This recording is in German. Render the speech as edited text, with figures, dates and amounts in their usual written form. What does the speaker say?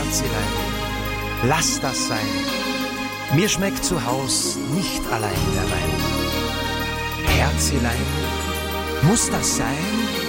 Herzilein, lass das sein. Mir schmeckt zu Haus nicht allein der Wein. Herzilein, muss das sein?